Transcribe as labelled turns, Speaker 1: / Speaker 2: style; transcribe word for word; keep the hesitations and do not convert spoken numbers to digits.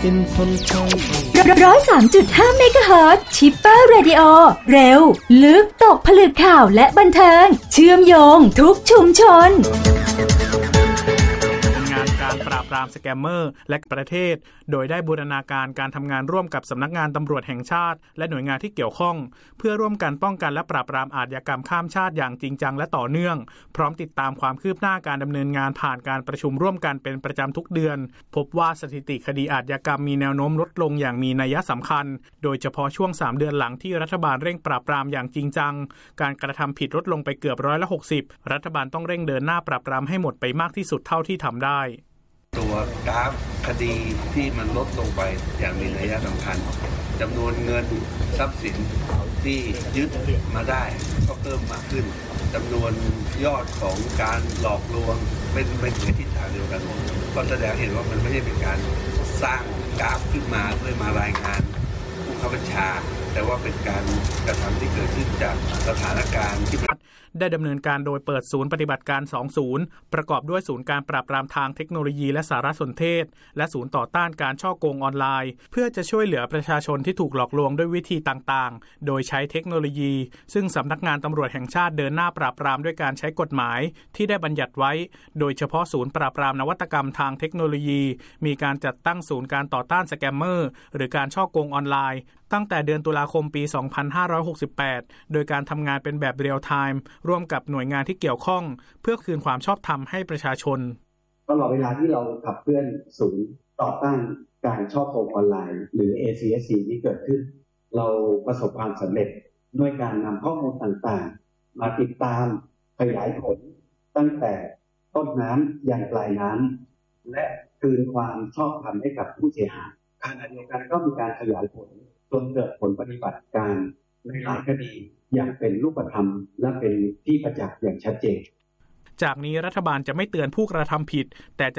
Speaker 1: เป็นคนทอง
Speaker 2: ร้อยสามจุดห้าเมกะเฮิรตซ์ชิปเปอร์เรดิโอเร็วลึกตกผลึกข่าวและบันเทิงเชื่อมโยงทุกชุมชน
Speaker 3: การปราบปรามสแกมเมอร์และประเทศโดยได้บูรณาการการทำงานร่วมกับสำนักงานตำรวจแห่งชาติและหน่วยงานที่เกี่ยวข้องเพื่อร่วมกันป้องกันและปราบปรามอาชญากรรมข้ามชาติอย่างจริงจังและต่อเนื่องพร้อมติดตามความคืบหน้าการดำเนินงานผ่านการประชุมร่วมกันเป็นประจำทุกเดือนพบว่าสถิติคดีอาชญากรรมมีแนวโน้มลดลงอย่างมีนัยสำคัญโดยเฉพาะช่วงสามเดือนหลังที่รัฐบาลเร่งปราบปรามอย่างจริงจังการกระทำผิดลดลงไปเกือบร้อยละหกสิบรัฐบาลต้องเร่งเดินหน้าปราบปรามให้หมดไปมากที่สุดเท่าที่ทำได้
Speaker 4: ตัวกราฟคดีที่มันลดลงไปอย่างมีนัยสำคัญจำนวนเงินทรัพย์สินที่ยึดมาได้ก็เพิ่มมากขึ้นจำนวนยอดของการหลอกลวงเป็นเป็นในทิศทางเดียวกันก็แสดงเห็นว่ามันไม่ใช่เป็นการสร้างกราฟขึ้นมาเพื่อมารายงานผู้บังคับบัญชาแต่ว่าเป็นการกระทำที่เกิดขึ้นจากสถานการณ์ที่
Speaker 3: ได้ดำเนินการโดยเปิดศูนย์ปฏิบัติการสองศูนย์ประกอบด้วยศูนย์การปราบปรามทางเทคโนโลยีและสารสนเทศและศูนย์ต่อต้านการฉ้อโกงออนไลน์เพื่อจะช่วยเหลือประชาชนที่ถูกหลอกลวงด้วยวิธีต่างๆโดยใช้เทคโนโลยีซึ่งสำนักงานตำรวจแห่งชาติเดินหน้าปราบปรามด้วยการใช้กฎหมายที่ได้บัญญัติไว้โดยเฉพาะศูนย์ปราบปรามนวัตกรรมทางเทคโนโลยีมีการจัดตั้งศูนย์การต่อต้านสแกมเมอร์หรือการฉ้อโกงออนไลน์ตั้งแต่เดือนตุลาคมปีสองพันห้าร้อยหกสิบแปดโดยการทำงานเป็นแบบเรียลไทม์ร่วมกับหน่วยงานที่เกี่ยวข้องเพื่อคืนความชอบธรรมให้ประชาชน
Speaker 5: ตลอดเวลาที่เราขับเคลื่อนศูนย์ต่อต้านการฉ้อโกงออนไลน์หรือ เอ ซี เอส ซี ที่เกิดขึ้นเราประสบความสำเร็จด้วยการนำข้อมูลต่างๆมาติดตามขยายผลตั้งแต่ต้นน้ำยันปลายน้ำและคืนความชอบธรรมให้กับผู้เสียหายขณะเดียวกันก็มีการขยายผลจนเกิดผลปฏิบัติการในหลายคดีอย่างเป็นรูปธรรมและเป็นที่ประจักษ์อย่างชัดเจน
Speaker 3: จากนี้รัฐบาลจะไม่เตือนผู้กระทำผิดแต่จะ